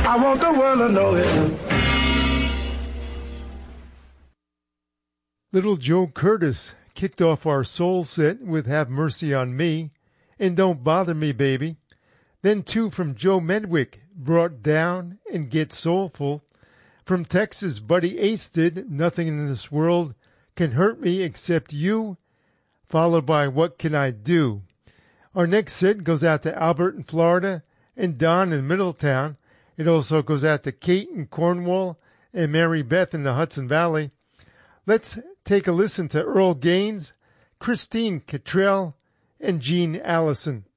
I want the world to know it. Little Joe Curtis kicked off our soul set with Have Mercy on Me and Don't Bother Me, Baby. Then two from Joe Medwick, Brought Down and Get Soulful. From Texas, Buddy Ace did Nothing in This World Can Hurt Me Except You, followed by What Can I Do? Our next set goes out to Albert in Florida and Don in Middletown. It also goes out to Kate in Cornwall and Mary Beth in the Hudson Valley. Let's take a listen to Earl Gaines, Christine Cottrell, and Jean Allison.